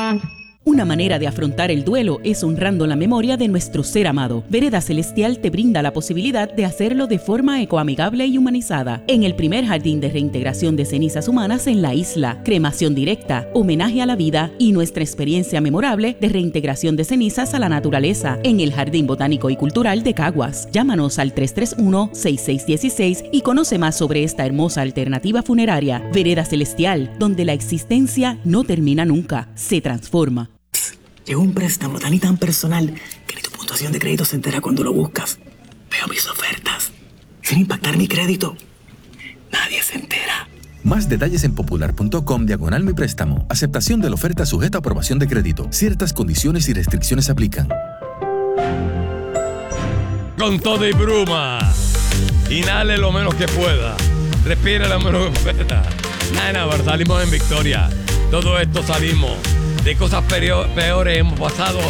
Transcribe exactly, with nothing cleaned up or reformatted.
Una manera de afrontar el duelo es honrando la memoria de nuestro ser amado. Vereda Celestial te brinda la posibilidad de hacerlo de forma ecoamigable y humanizada. En el primer jardín de reintegración de cenizas humanas en la isla, cremación directa, homenaje a la vida y nuestra experiencia memorable de reintegración de cenizas a la naturaleza en el Jardín Botánico y Cultural de Caguas. Llámanos al tres tres uno, seis seis uno seis y conoce más sobre esta hermosa alternativa funeraria. Vereda Celestial, donde la existencia no termina nunca, se transforma. Llegó un préstamo tan y tan personal que ni tu puntuación de crédito se entera cuando lo buscas. Veo mis ofertas. Sin impactar mi crédito, nadie se entera. Más detalles en popular.com diagonal mi préstamo. Aceptación de la oferta sujeta a aprobación de crédito. Ciertas condiciones y restricciones aplican. Con todo y bruma. Inhale lo menos que pueda. Respire lo menos que pueda. Nada, nada, salimos en victoria. Todo esto salimos. De cosas peores hemos pasado